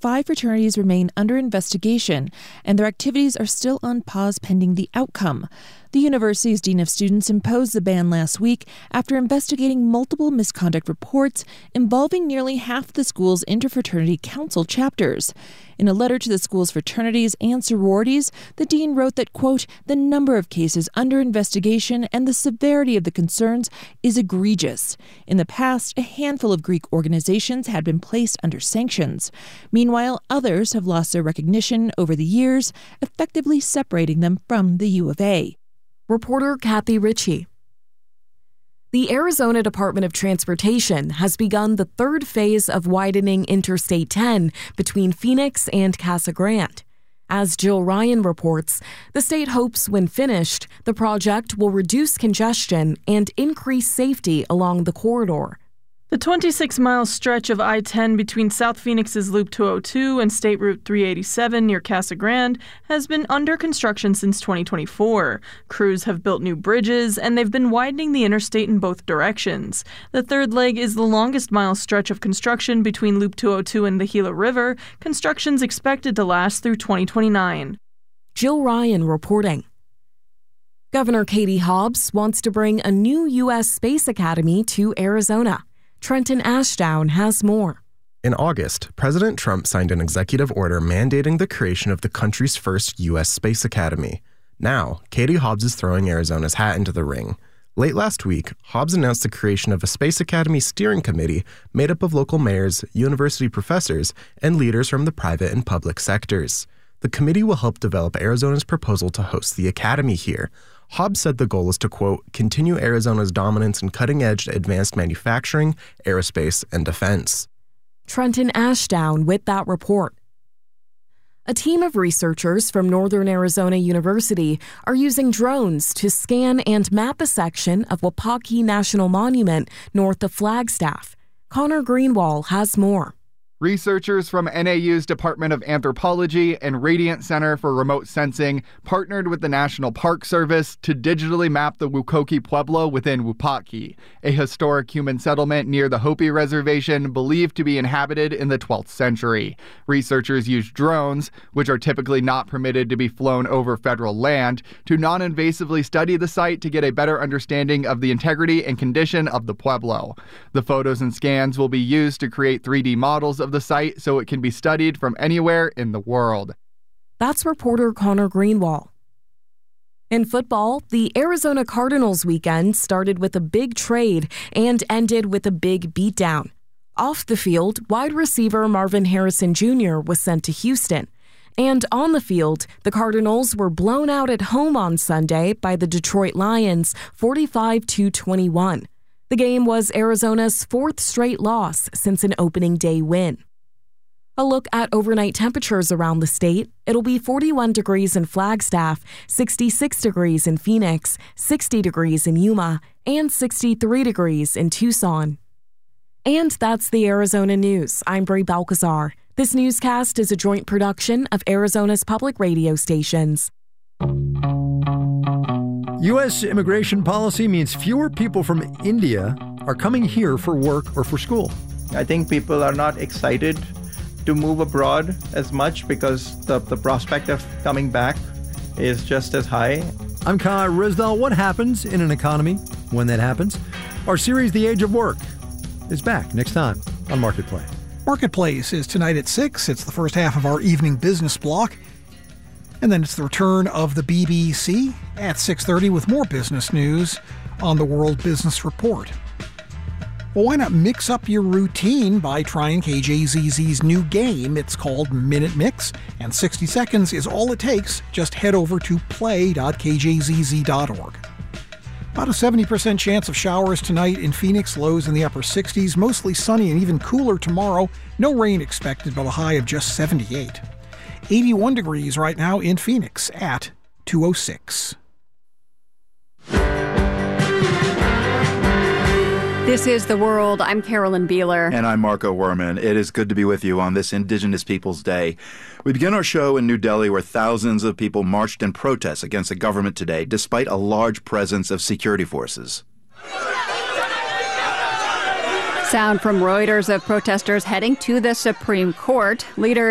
5 fraternities remain under investigation, and their activities are still on pause pending the outcome. The university's Dean of Students imposed the ban last week after investigating multiple misconduct reports involving nearly half the school's interfraternity council chapters. In a letter to the school's fraternities and sororities, the dean wrote that, quote, "the number of cases under investigation and the severity of the concerns is egregious. In the past, a handful of Greek organizations had been placed under sanctions. Meanwhile, others have lost their recognition over the years, effectively separating them from the U of A." Reporter Kathy Ritchie. The Arizona Department of Transportation has begun the third phase of widening Interstate 10 between Phoenix and Casa Grande. As Jill Ryan reports, the state hopes when finished, the project will reduce congestion and increase safety along the corridor. The 26-mile stretch of I-10 between South Phoenix's Loop 202 and State Route 387 near Casa Grande has been under construction since 2024. Crews have built new bridges, and they've been widening the interstate in both directions. The third leg is the longest mile stretch of construction between Loop 202 and the Gila River. Construction's expected to last through 2029. Jill Ryan reporting. Governor Katie Hobbs wants to bring a new U.S. Space Academy to Arizona. Trenton Ashdown has more. In August, President Trump signed an executive order mandating the creation of the country's first U.S. Space Academy. Now, Katie Hobbs is throwing Arizona's hat into the ring. Late last week, Hobbs announced the creation of a Space Academy steering committee made up of local mayors, university professors, and leaders from the private and public sectors. The committee will help develop Arizona's proposal to host the academy here. Hobbs said the goal is to, quote, continue Arizona's dominance in cutting-edge advanced manufacturing, aerospace, and defense. Trenton Ashdown with that report. A team of researchers from Northern Arizona University are using drones to scan and map a section of Wapaki National Monument north of Flagstaff. Connor Greenwald has more. Researchers from NAU's Department of Anthropology and Radiant Center for Remote Sensing partnered with the National Park Service to digitally map the Wukoki Pueblo within Wapaki, a historic human settlement near the Hopi Reservation believed to be inhabited in the 12th century. Researchers used drones, which are typically not permitted to be flown over federal land, to non-invasively study the site to get a better understanding of the integrity and condition of the Pueblo. The photos and scans will be used to create 3D models of the site so it can be studied from anywhere in the world. That's reporter Connor Greenwald. In football, the Arizona Cardinals weekend started with a big trade and ended with a big beatdown. Off the field, wide receiver Marvin Harrison Jr. was sent to Houston. And on the field, the Cardinals were blown out at home on Sunday by the Detroit Lions 45-21. The game was Arizona's 4th straight loss since an opening day win. A look at overnight temperatures around the state. It'll be 41 degrees in Flagstaff, 66 degrees in Phoenix, 60 degrees in Yuma, and 63 degrees in Tucson. And that's the Arizona News. I'm Brie Balcazar. This newscast is a joint production of Arizona's public radio stations. U.S. immigration policy means fewer people from India are coming here for work or for school. I think people are not excited to move abroad as much because the prospect of coming back is just as high. I'm Kai Rizdal. What happens in an economy when that happens? Our series, The Age of Work, is back next time on Marketplace. Marketplace is tonight at 6. It's the first half of our evening business block. And then it's the return of the BBC at 6:30 with more business news on the World Business Report. Well, why not mix up your routine by trying KJZZ's new game? It's called Minute Mix, and 60 seconds is all it takes. Just head over to play.kjzz.org. About a 70% chance of showers tonight in Phoenix, lows in the upper 60s, mostly sunny and even cooler tomorrow. No rain expected, but a high of just 78. 81 degrees right now in Phoenix at 206. This is The World. I'm Carolyn Beeler. And I'm Marco Werman. It is good to be with you on this Indigenous Peoples Day. We begin our show in New Delhi, where thousands of people marched in protest against the government today, despite a large presence of security forces. Sound from Reuters of protesters heading to the Supreme Court. Leaders